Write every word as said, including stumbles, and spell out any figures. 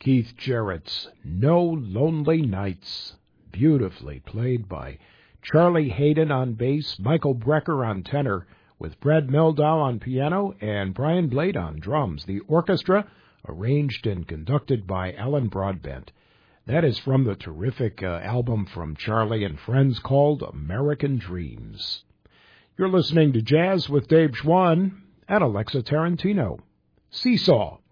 Keith Jarrett's No Lonely Nights, beautifully played by Charlie Hayden on bass, Michael Brecker on tenor, with Brad Meldau on piano and Brian Blade on drums. The orchestra, arranged and conducted by Alan Broadbent. That is from the terrific uh, album from Charlie and Friends called American Dreams. You're listening to Jazz with Dave Schwann and Alexa Tarantino. Seesaw.